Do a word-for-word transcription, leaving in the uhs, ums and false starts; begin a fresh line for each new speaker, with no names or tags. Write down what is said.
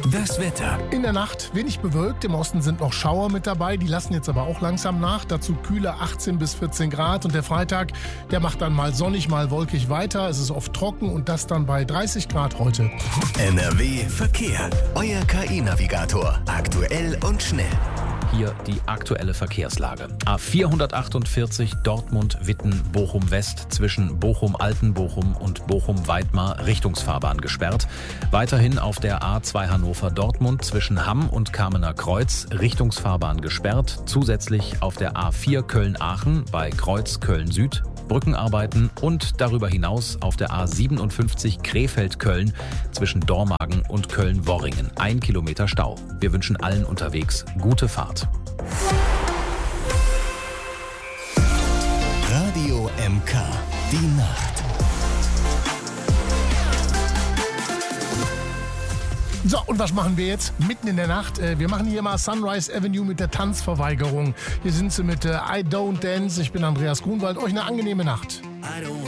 Das Wetter.
In der Nacht wenig bewölkt, im Osten sind noch Schauer mit dabei, die lassen jetzt aber auch langsam nach. Dazu kühle achtzehn bis vierzehn Grad und der Freitag, der macht dann mal sonnig, mal wolkig weiter. Es ist oft trocken und das dann bei dreißig Grad heute.
N R W Verkehr. Euer K I-Navigator. Aktuell und schnell.
Hier die aktuelle Verkehrslage. A vierhundertachtundvierzig Dortmund-Witten, Bochum-West zwischen Bochum-Altenbochum und Bochum-Weidmar Richtungsfahrbahn gesperrt. Weiterhin auf der A zwei Hannover-Dortmund zwischen Hamm und Kamener Kreuz Richtungsfahrbahn gesperrt. Zusätzlich auf der A vier Köln-Aachen bei Kreuz Köln-Süd Brückenarbeiten und darüber hinaus auf der A siebenundfünfzig Krefeld-Köln zwischen Dormagen und Köln-Worringen. Ein Kilometer Stau. Wir wünschen allen unterwegs gute Fahrt.
Radio M K. Die Nacht.
So, und was machen wir jetzt? Mitten in der Nacht. Äh, wir machen hier mal Sunrise Avenue mit der Tanzverweigerung. Hier sind sie mit äh, I Don't Dance. Ich bin Andreas Grunwald. Euch eine angenehme Nacht.
I don't